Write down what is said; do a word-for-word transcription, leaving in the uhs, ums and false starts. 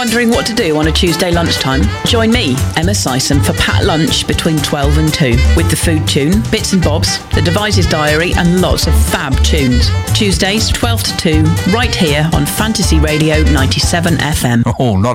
Wondering what to do on a Tuesday lunchtime? Join me, Emma Sison, for Pat Lunch between twelve and two with the food tune, bits and bobs, the Devices Diary and lots of fab tunes. Tuesdays twelve to two, right here on Fantasy Radio ninety-seven F M. Oh, not